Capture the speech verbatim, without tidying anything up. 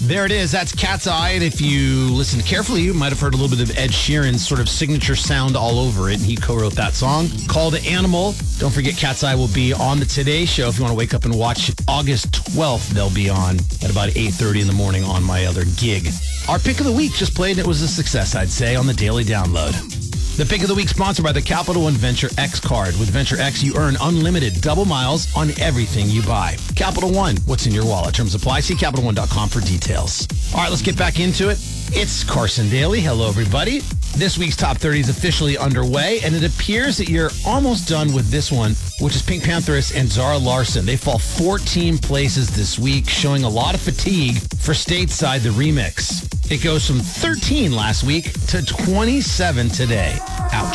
There it is. That's Cat's Eye. And if you listen carefully, you might have heard a little bit of Ed Sheeran's sort of signature sound all over it. And he co-wrote that song called Animal. Don't forget, Cat's Eye will be on the Today Show. If you want to wake up and watch August twelfth, they'll be on at about eight thirty in the morning on my other gig. Our pick of the week just played, and it was a success, I'd say, on the Daily Download. The pick of the week sponsored by the Capital One Venture X card. With Venture X, you earn unlimited double miles on everything you buy. Capital One, what's in your wallet? Terms apply. See Capital One dot com for details. All right, let's get back into it. It's Carson Daly. Hello, everybody. This week's Top thirty is officially underway, and it appears that you're almost done with this one, which is Pink Pantheress and Zara Larsson. They fall fourteen places this week, showing a lot of fatigue for Stateside, the remix. It goes from thirteen last week to twenty-seven today. Ouch.